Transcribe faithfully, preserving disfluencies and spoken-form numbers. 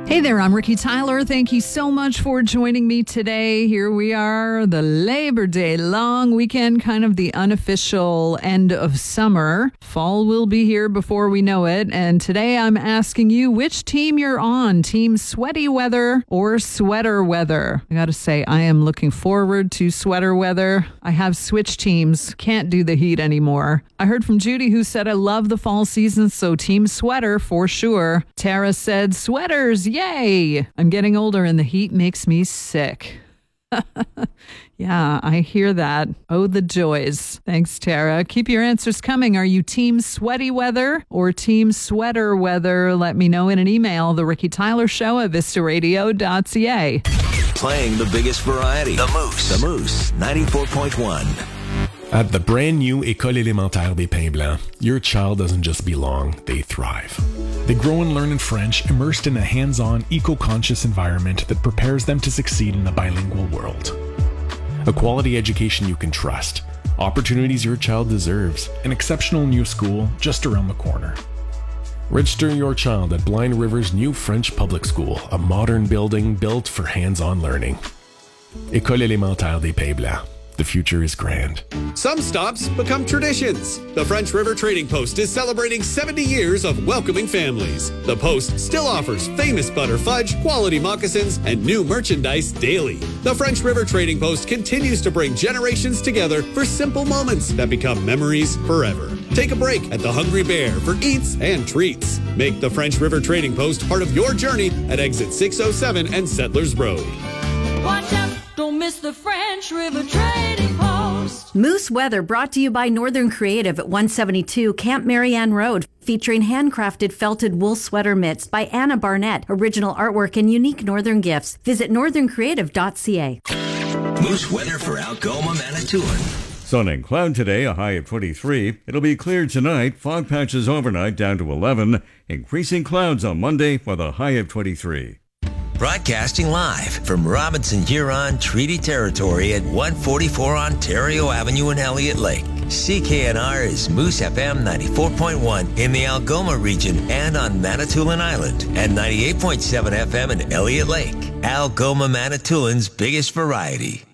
Hey there, I'm Ricky Tyler. Thank you so much for joining me today. Here we are, the Labor Day long weekend, kind of the unofficial end of summer. Fall will be here before we know it. And today I'm asking you which team you're on, Team Sweaty Weather or Sweater Weather. I gotta say, I am looking forward to sweater weather. I have switched teams, can't do the heat anymore. I heard from Judy who said I love the fall season, so Team Sweater for sure. Tara said sweaters, yay! I'm getting older and the heat makes me sick. Yeah, I hear that. Oh, the joys. Thanks, Tara. Keep your answers coming. Are you Team Sweaty Weather or Team Sweater Weather? Let me know in an email. The Ricky Tyler Show at vista radio dot c a. Playing the biggest variety. The Moose. The Moose, ninety-four point one. At the brand new École élémentaire des Pins Blancs, your child doesn't just belong, they thrive. They grow and learn in French, immersed in a hands-on, eco-conscious environment that prepares them to succeed in the bilingual world. A quality education you can trust, opportunities your child deserves, an exceptional new school just around the corner. Register your child at Blind River's new French public school, a modern building built for hands-on learning. École élémentaire des Pins Blancs. The future is grand. Some stops become traditions. The French River Trading Post is celebrating seventy years of welcoming families. The Post still offers famous butter fudge, quality moccasins, and new merchandise daily. The French River Trading Post continues to bring generations together for simple moments that become memories forever. Take a break at the Hungry Bear for eats and treats. Make the French River Trading Post part of your journey at exit six oh seven and Settlers Road. Watch out, don't miss the French River Trading Post. Moose Weather brought to you by Northern Creative at one seventy-two Camp Marianne Road, featuring handcrafted felted wool sweater mitts by Anna Barnett, original artwork and unique northern gifts. Visit northern creative dot c a. Moose Weather for Algoma, Manitoulin. Sun and cloud today, a high of twenty-three. It'll be clear tonight, fog patches overnight down to eleven. Increasing clouds on Monday with a high of twenty-three. Broadcasting live from Robinson Huron Treaty Territory at one forty-four Ontario Avenue in Elliott Lake. C K N R is Moose F M ninety-four point one in the Algoma region and on Manitoulin Island, and ninety-eight point seven F M in Elliott Lake. Algoma, Manitoulin's biggest variety.